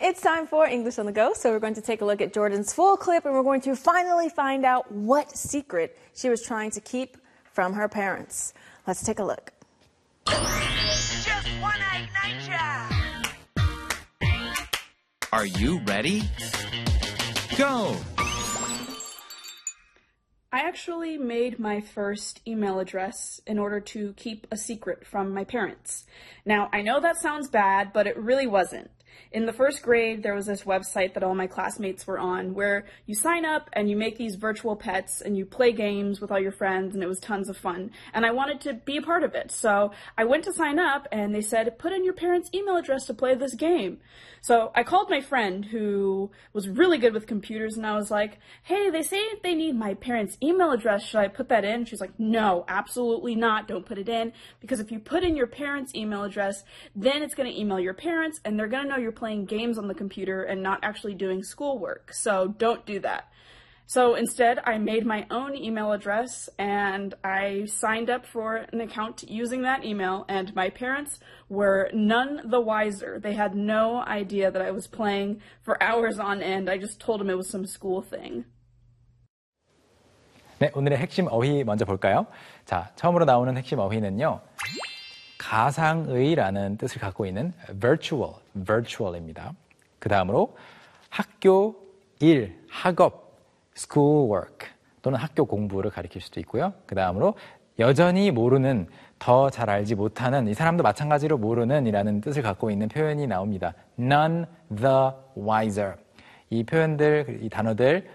It's time for English on the Go, so we're going to take a look at Jordan's full clip and we're going to finally find out what secret she was trying to keep from her parents. Let's take a look. Just one-eyed ninja! Are you ready? Go! I actually made my first email address in order to keep a secret from my parents. Now, I know that sounds bad, but it really wasn't. In the first grade, there was this website that all my classmates were on where you sign up and you make these virtual pets and you play games with all your friends, and it was tons of fun. And I wanted to be a part of it. So I went to sign up and they said, put in your parents' email address to play this game. So I called my friend who was really good with computers and I was like, hey, they say they need my parents' email address. Should I put that in? She's like, no, absolutely not. Don't put it in, because if you put in your parents' email address, then it's going to email your parents and they're going to know you're playing games on the computer and not actually doing schoolwork. So don't do that. So instead, I made my own email address and I signed up for an account using that email, and my parents were none the wiser. They had no idea that I was playing for hours on end. I just told them it was some school thing. 네, 오늘의 핵심 어휘 먼저 볼까요? 자, 처음으로 나오는 핵심 어휘는요. 가상의라는 뜻을 갖고 있는 virtual입니다. 그 다음으로 학교, 일, 학업, schoolwork 또는 학교 공부를 가리킬 수도 있고요. 그 다음으로 여전히 모르는, 더 잘 알지 못하는, 이 사람도 마찬가지로 모르는 이라는 뜻을 갖고 있는 표현이 나옵니다. None the wiser. 이 표현들, 이 단어들